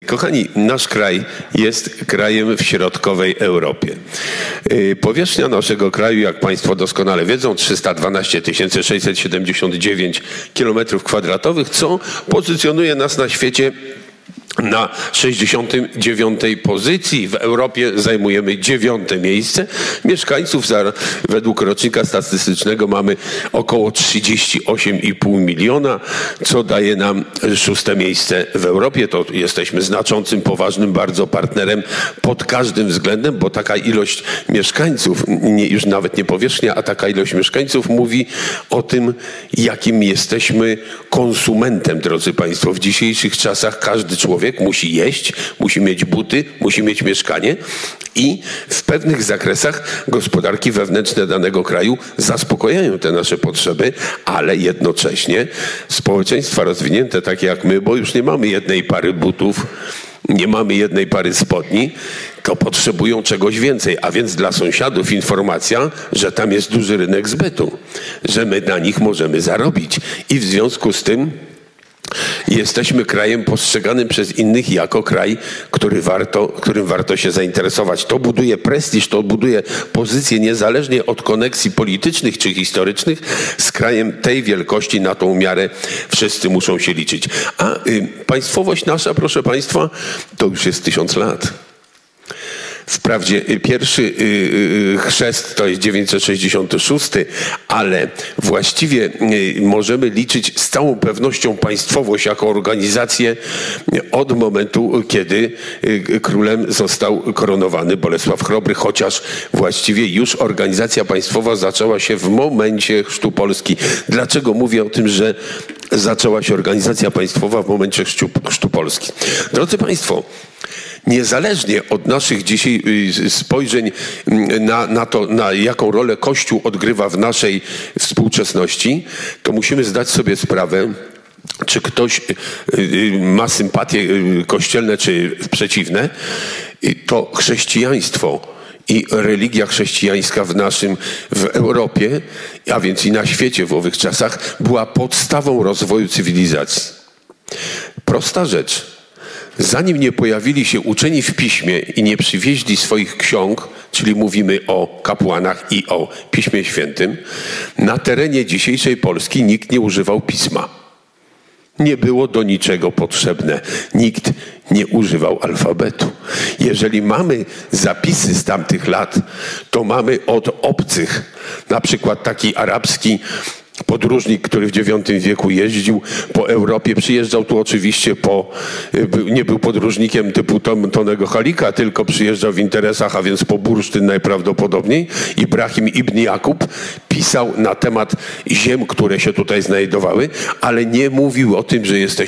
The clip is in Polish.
Kochani, nasz kraj jest krajem w środkowej Europie. Powierzchnia naszego kraju, jak Państwo doskonale wiedzą, 312 679 km², co pozycjonuje nas na świecie na 69. pozycji. W Europie zajmujemy 9. miejsce. Mieszkańców według rocznika statystycznego mamy około 38,5 miliona, co daje nam 6. miejsce w Europie. To jesteśmy znaczącym, poważnym bardzo partnerem pod każdym względem, bo taka ilość mieszkańców, już nawet nie powierzchnia, a taka ilość mieszkańców mówi o tym, jakim jesteśmy konsumentem, drodzy Państwo. W dzisiejszych czasach każdy człowiek musi jeść, musi mieć buty, musi mieć mieszkanie i w pewnych zakresach gospodarki wewnętrzne danego kraju zaspokajają te nasze potrzeby, ale jednocześnie społeczeństwa rozwinięte takie jak my, bo już nie mamy jednej pary butów, nie mamy jednej pary spodni, to potrzebują czegoś więcej, a więc dla sąsiadów informacja, że tam jest duży rynek zbytu, że my na nich możemy zarobić i w związku z tym jesteśmy krajem postrzeganym przez innych jako kraj, którym warto się zainteresować. To buduje prestiż, to buduje pozycję niezależnie od koneksji politycznych czy historycznych. Z krajem tej wielkości na tą miarę wszyscy muszą się liczyć. A państwowość nasza, proszę Państwa, to już jest 1000 lat. Wprawdzie pierwszy chrzest to jest 966, ale właściwie możemy liczyć z całą pewnością państwowość jako organizację od momentu, kiedy królem został koronowany Bolesław Chrobry, chociaż właściwie już organizacja państwowa zaczęła się w momencie chrztu Polski. Dlaczego mówię o tym, że zaczęła się organizacja państwowa w momencie chrztu Polski? Drodzy Państwo, niezależnie od naszych dzisiaj spojrzeń na to, na jaką rolę Kościół odgrywa w naszej współczesności, to musimy zdać sobie sprawę, czy ktoś ma sympatie kościelne, czy przeciwne, to chrześcijaństwo i religia chrześcijańska w Europie, a więc i na świecie w owych czasach, była podstawą rozwoju cywilizacji. Prosta rzecz. Zanim nie pojawili się uczeni w piśmie i nie przywieźli swoich ksiąg, czyli mówimy o kapłanach i o Piśmie Świętym, na terenie dzisiejszej Polski nikt nie używał pisma. Nie było do niczego potrzebne. Nikt nie używał alfabetu. Jeżeli mamy zapisy z tamtych lat, to mamy od obcych, na przykład taki arabski podróżnik, który w IX wieku jeździł po Europie, przyjeżdżał tu oczywiście nie był podróżnikiem typu Tonego Halika, tylko przyjeżdżał w interesach, a więc po bursztyn najprawdopodobniej. Ibrahim ibn Jakub pisał na temat ziem, które się tutaj znajdowały, ale nie mówił o tym, że jesteśmy